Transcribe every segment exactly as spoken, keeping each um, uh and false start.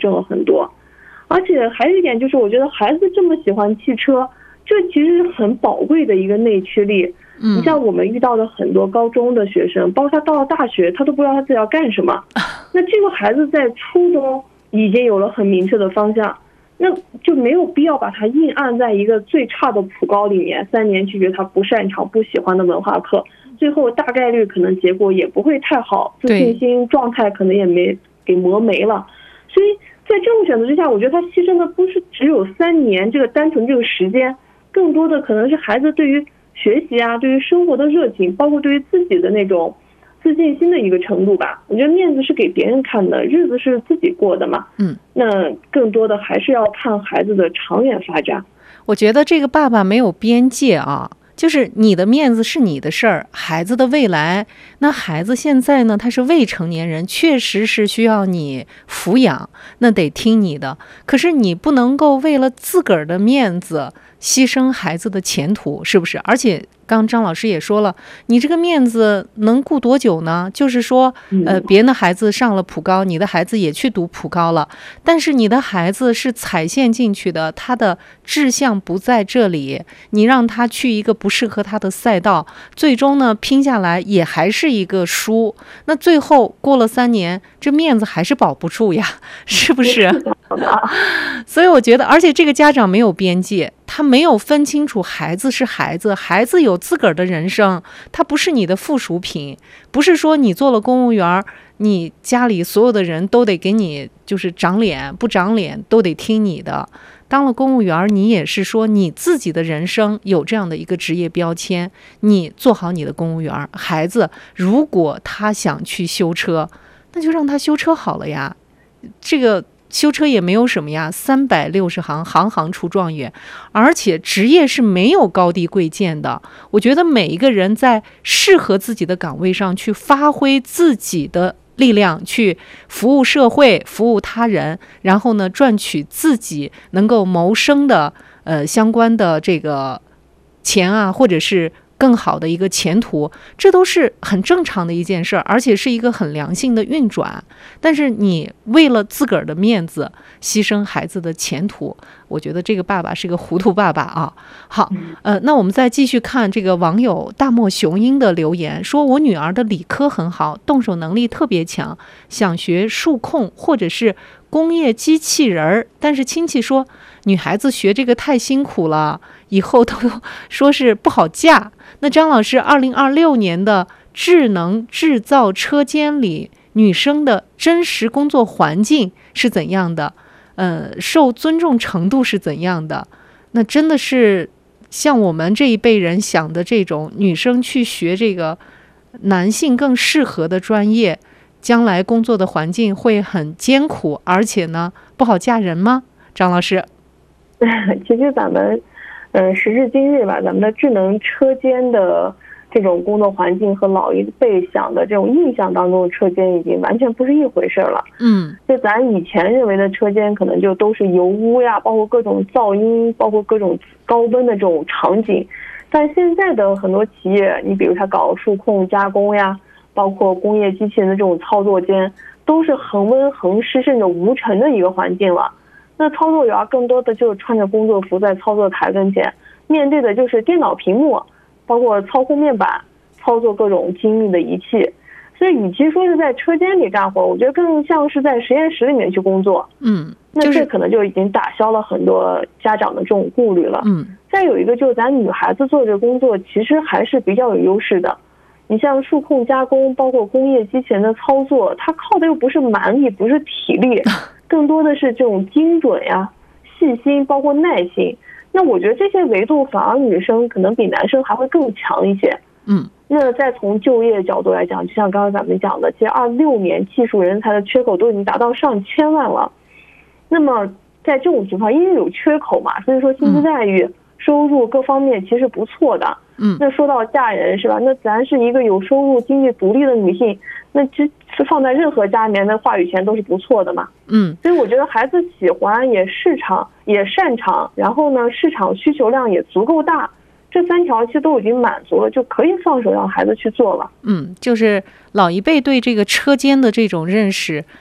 挣了很多。而且还有一点就是，我觉得孩子这么喜欢汽车，这其实是很宝贵的一个内驱力。你像我们遇到的很多高中的学生，包括他到了大学，他都不知道他自己要干什么。那这个孩子在初中已经有了很明确的方向，那就没有必要把他硬按在一个最差的普高里面，三年去学他不擅长、不喜欢的文化课，最后大概率可能结果也不会太好，自信心状态可能也没给磨没了。所以在这种选择之下，我觉得他牺牲的不是只有三年这个单纯这个时间，更多的可能是孩子对于学习啊，对于生活的热情，包括对于自己的那种自信心的一个程度吧。我觉得面子是给别人看的，日子是自己过的嘛。嗯，那更多的还是要看孩子的长远发展。 我觉得这个爸爸没有边界啊。就是你的面子是你的事儿，孩子的未来，那孩子现在呢，他是未成年人，确实是需要你抚养，那得听你的。可是你不能够为了自个儿的面子牺牲孩子的前途，是不是？而且刚张老师也说了，你这个面子能顾多久呢？就是说，呃，别人的孩子上了普高，你的孩子也去读普高了，但是你的孩子是踩线进去的，他的志向不在这里，你让他去一个不适合他的赛道，最终呢拼下来也还是一个输，那最后过了三年，这面子还是保不住呀，是不是？所以我觉得，而且这个家长没有边界，他没有分清楚孩子是孩子，孩子有自个儿的人生，他不是你的附属品，不是说你做了公务员，你家里所有的人都得给你就是长脸，不长脸都得听你的。当了公务员，你也是说你自己的人生有这样的一个职业标签，你做好你的公务员。孩子如果他想去修车，那就让他修车好了呀，这个修车也没有什么呀，三百六十行，行行出状元，而且职业是没有高低贵贱的。我觉得每一个人在适合自己的岗位上去发挥自己的力量，去服务社会，服务他人，然后呢，赚取自己能够谋生的呃相关的这个钱啊，或者是更好的一个前途，这都是很正常的一件事儿，而且是一个很良性的运转。但是你为了自个儿的面子牺牲孩子的前途，我觉得这个爸爸是个糊涂爸爸啊。好，呃，那我们再继续看这个网友大漠雄鹰的留言，说我女儿的理科很好，动手能力特别强，想学数控或者是工业机器人，但是亲戚说女孩子学这个太辛苦了，以后都说是不好嫁。那张老师，二零二六年的智能制造车间里女生的真实工作环境是怎样的？呃，受尊重程度是怎样的？那真的是像我们这一辈人想的这种女生去学这个男性更适合的专业，将来工作的环境会很艰苦，而且呢不好嫁人吗？张老师， 其实咱们嗯，时至今日吧，咱们的智能车间的这种工作环境和老一辈想的这种印象当中的车间已经完全不是一回事了。嗯，就咱以前认为的车间可能就都是油污呀，包括各种噪音，包括各种高温的这种场景。但现在的很多企业，你比如他搞数控加工呀，包括工业机器人的这种操作间，都是恒温恒湿甚至无尘的一个环境了。那操作员更多的就是穿着工作服在操作台跟前，面对的就是电脑屏幕，包括操控面板，操作各种精密的仪器。所以与其说是在车间里干活，我觉得更像是在实验室里面去工作。嗯，那这可能就已经打消了很多家长的这种顾虑了。嗯，再有一个就是咱女孩子做这工作其实还是比较有优势的。你像数控加工，包括工业机器人的操作，它靠的又不是蛮力，不是体力，更多的是这种精准呀、细心，包括耐心。那我觉得这些维度反而女生可能比男生还会更强一些。嗯，那再从就业角度来讲，就像刚刚咱们讲的，其实二六年技术人才的缺口都已经达到上千万了。那么在这种情况，因为有缺口嘛，所以说薪资待遇、嗯、收入各方面其实不错的。嗯，那说到嫁人是吧？那咱是一个有收入、经济独立的女性，那这是放在任何家里面的话语权都是不错的嘛。嗯，所以我觉得孩子喜欢，也市场也擅长，然后呢，市场需求量也足够大，这三条其实都已经满足了，就可以放手让孩子去做了。 嗯，就是老一辈对这个车间的这种认识，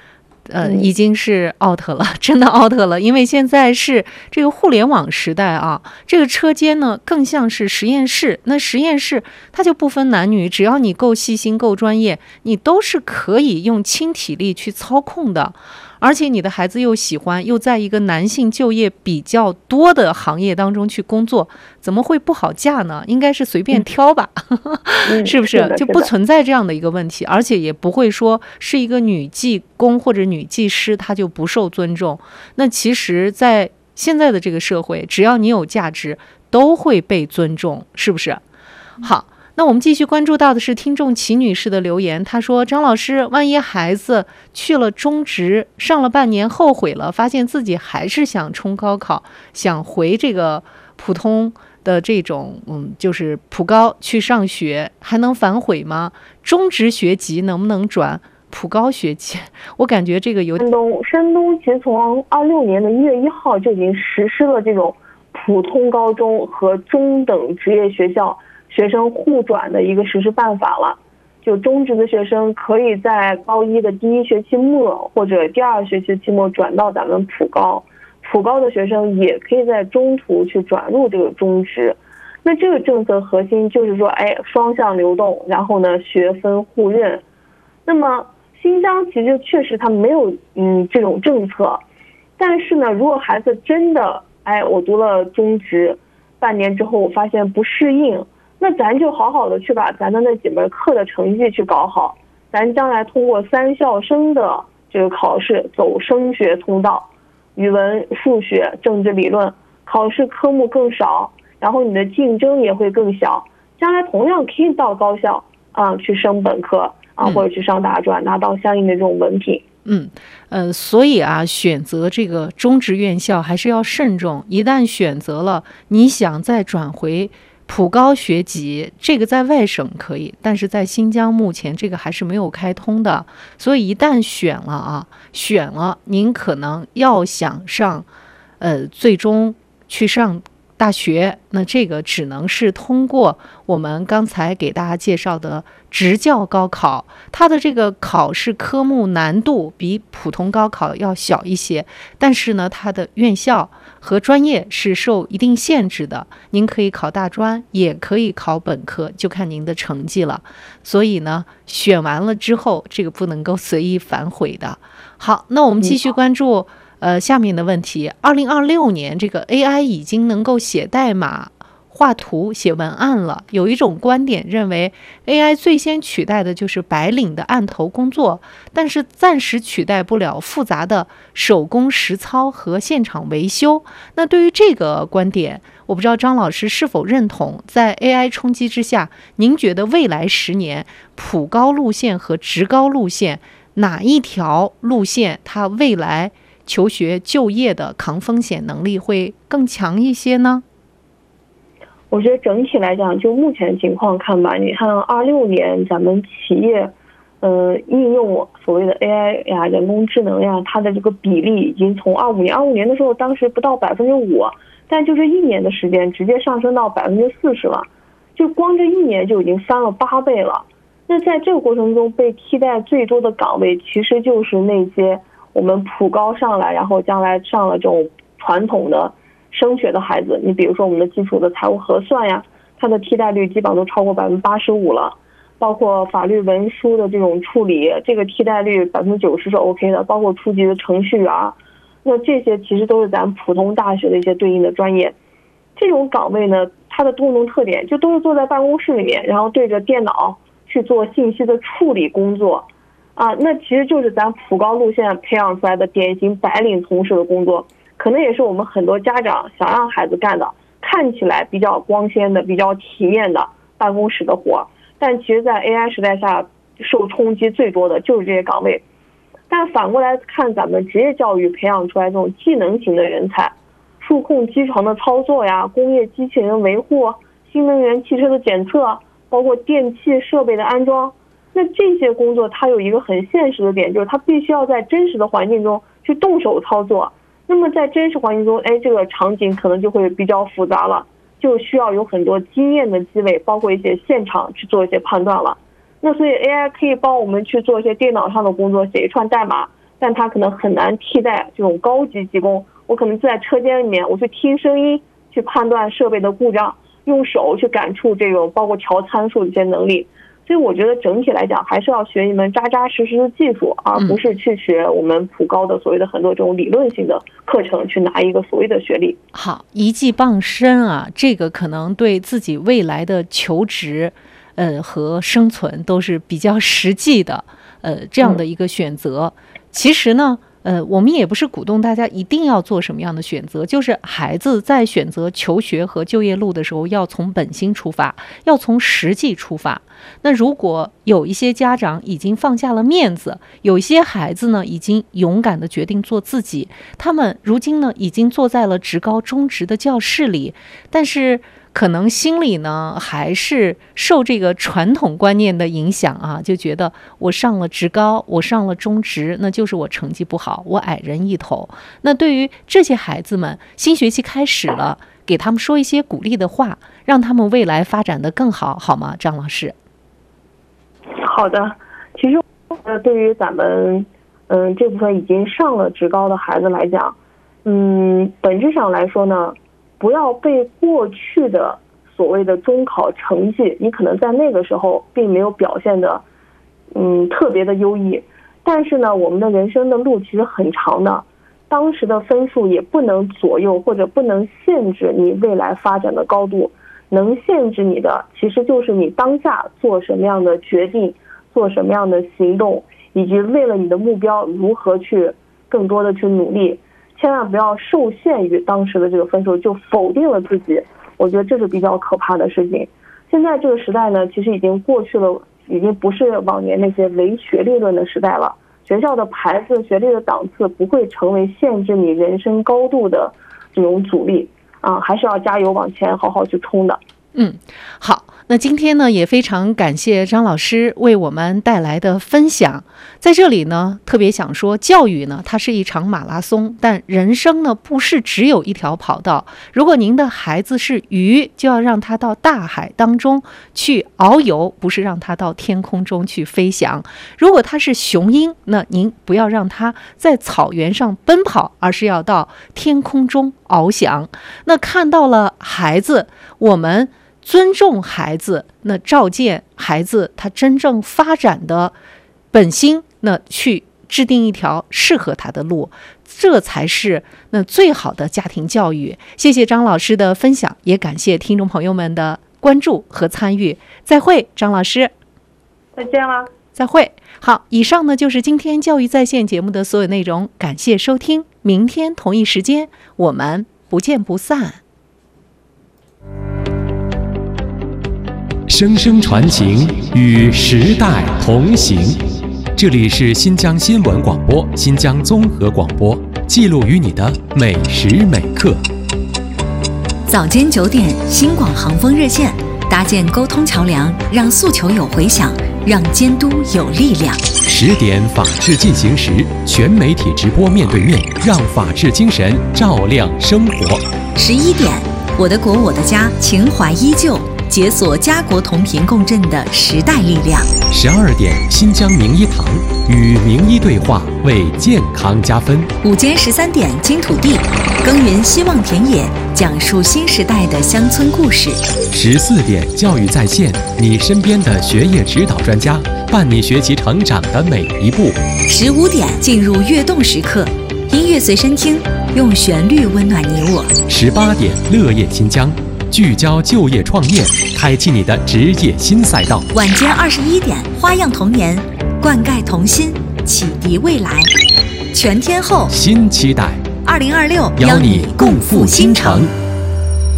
呃，已经是 out 了，真的 out 了，因为现在是这个互联网时代啊，这个车间呢更像是实验室。那实验室它就不分男女，只要你够细心、够专业，你都是可以用轻体力去操控的。而且你的孩子又喜欢，又在一个男性就业比较多的行业当中去工作，怎么会不好嫁呢？应该是随便挑吧， 嗯、 是不是？ 是就不存在这样的一个问题，而且也不会说是一个女技工或者女技师，她就不受尊重。那其实，在现在的这个社会，只要你有价值，都会被尊重，是不是？好。那我们继续关注到的是听众齐女士的留言，她说：张老师，万一孩子去了中职，上了半年后悔了，发现自己还是想冲高考，想回这个普通的这种嗯，就是普高去上学，还能反悔吗？中职学籍能不能转普高学籍？我感觉这个有山东山东其实从二六年的一月一号就已经实施了这种普通高中和中等职业学校学生互转的一个实施办法了。就中职的学生可以在高一的第一学期末或者第二学期期末转到咱们普高，普高的学生也可以在中途去转入这个中职。那这个政策核心就是说，哎，双向流动，然后呢学分互认。那么新疆其实确实它没有嗯这种政策，但是呢，如果孩子真的哎我读了中职半年之后我发现不适应，那咱就好好的去把咱的那几门课的成绩去搞好，咱将来通过三校生的这个考试走升学通道，语文、数学、政治理论考试科目更少，然后你的竞争也会更小，将来同样可以到高校啊去升本科啊，或者去上大专，拿到相应的这种文凭。 嗯，呃，所以啊，选择这个中职院校还是要慎重。一旦选择了，你想再转回普高学籍，这个在外省可以，但是在新疆目前这个还是没有开通的。所以一旦选了啊，选了，您可能要想上，呃，最终去上大学，那这个只能是通过我们刚才给大家介绍的职教高考，它的这个考试科目难度比普通高考要小一些，但是呢，它的院校和专业是受一定限制的，您可以考大专，也可以考本科，就看您的成绩了。所以呢，选完了之后，这个不能够随意反悔的。好，那我们继续关注。呃，下面的问题，二零二六年这个 A I 已经能够写代码、画图、写文案了。有一种观点认为 A I 最先取代的就是白领的案头工作，但是暂时取代不了复杂的手工实操和现场维修。那对于这个观点，我不知道张老师是否认同，在 A I 冲击之下，您觉得未来十年普高路线和职高路线哪一条路线它未来求学就业的抗风险能力会更强一些呢？ 我觉得整体来讲，就目前情况看吧，你看二六年咱们企业，呃，应用所谓的 A I 呀、人工智能呀，它的这个比例已经从二五年，二五年的时候当时不到百分之五，但就这一年的时间直接上升到百分之四十了，就光这一年就已经翻了八倍了。那在这个过程中被替代最多的岗位，其实就是那些我们普高上来，然后将来上了这种传统的升学的孩子，你比如说我们的基础的财务核算呀，它的替代率基本上都超过百分之八十五了。包括法律文书的这种处理，这个替代率百分之九十是 OK 的。包括初级的程序员，那这些其实都是咱普通大学的一些对应的专业。这种岗位呢，它的共同特点就都是坐在办公室里面，然后对着电脑去做信息的处理工作。啊，那其实就是咱普高路线培养出来的典型白领同事的工作，可能也是我们很多家长想让孩子干的，看起来比较光鲜的、比较体面的办公室的活，但其实在 A I 时代下受冲击最多的就是这些岗位。但反过来看，咱们职业教育培养出来这种技能型的人才，数控机床的操作呀，工业机器人维护，新能源汽车的检测，包括电器设备的安装，那这些工作它有一个很现实的点，就是它必须要在真实的环境中去动手操作。那么在真实环境中，哎，这个场景可能就会比较复杂了，就需要有很多经验的积累，包括一些现场去做一些判断了。那所以 A I 可以帮我们去做一些电脑上的工作，写一串代码， 但它可能很难替代这种高级技工。我可能在车间里面，我去听声音，去判断设备的故障，用手去感触这种包括调参数的一些能力。所以我觉得整体来讲，还是要学一门扎扎实实的技术，而不是去学我们普高的所谓的很多这种理论性的课程，去拿一个所谓的学历。 好，一技傍身啊，这个可能对自己未来的求职，呃和生存都是比较实际的，呃这样的一个选择。嗯、其实呢。呃，我们也不是鼓动大家一定要做什么样的选择，就是孩子在选择求学和就业路的时候，要从本心出发，要从实际出发。那如果有一些家长已经放下了面子，有一些孩子呢已经勇敢地决定做自己，他们如今呢已经坐在了职高中职的教室里，但是可能心里呢还是受这个传统观念的影响啊，就觉得我上了职高，我上了中职，那就是我成绩不好，我矮人一头。那对于这些孩子们，新学期开始了，给他们说一些鼓励的话，让他们未来发展得更好，好吗？张老师。 好的，其实呃，对于咱们嗯这部分已经上了职高的孩子来讲，嗯，本质上来说呢，不要被过去的所谓的中考成绩，你可能在那个时候并没有表现的嗯特别的优异，但是呢，我们的人生的路其实很长的，当时的分数也不能左右或者不能限制你未来发展的高度，能限制你的其实就是你当下做什么样的决定，做什么样的行动，以及为了你的目标如何去更多的去努力。千万不要受限于当时的这个分数就否定了自己，我觉得这是比较可怕的事情。现在这个时代呢，其实已经过去了，已经不是往年那些唯学历论的时代了。学校的牌子、学历的档次不会成为限制你人生高度的这种阻力啊，还是要加油往前，好好去冲的。 嗯，好。那今天呢，也非常感谢张老师为我们带来的分享。在这里呢，特别想说，教育呢，它是一场马拉松，但人生呢，不是只有一条跑道。如果您的孩子是鱼，就要让他到大海当中去遨游，不是让他到天空中去飞翔。如果他是雄鹰，那您不要让他在草原上奔跑，而是要到天空中翱翔。那看到了孩子，我们尊重孩子，那照见孩子他真正发展的本心，那去制定一条适合他的路，这才是那最好的家庭教育。谢谢张老师的分享，也感谢听众朋友们的关注和参与。再会，张老师。 再见了。 再会。好，以上呢就是今天教育在线节目的所有内容，感谢收听。明天同一时间，我们不见不散。 声声传情，与时代同行。这里是新疆新闻广播、新疆综合广播，记录于你的每时每刻。 早间九点，新广航风热线，搭建沟通桥梁，让诉求有回响，让监督有力量。 十点，法治进行时，全媒体直播面对面，让法治精神照亮生活。 十一点，我的国我的家，情怀依旧，解锁家国同频共振的时代力量。 十二点，新疆名医堂，与名医对话，为健康加分。 午间十三点，金土地，耕耘希望田野，讲述新时代的乡村故事。 十四点，教育在线，你身边的学业指导专家，伴你学习成长的每一步。 十五点，进入跃动时刻，音乐随身听，用旋律温暖你我。 十八点，乐业新疆，聚焦就业创业，开启你的职业新赛道。 晚间二十一点，花样童年，灌溉童心，启迪未来。全天候新期待， 二零二六邀你共赴新城。